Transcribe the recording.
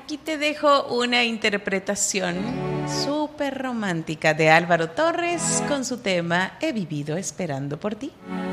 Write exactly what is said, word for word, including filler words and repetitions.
aquí te dejo una interpretación súper romántica de Álvaro Torres con su tema He vivido esperando por ti.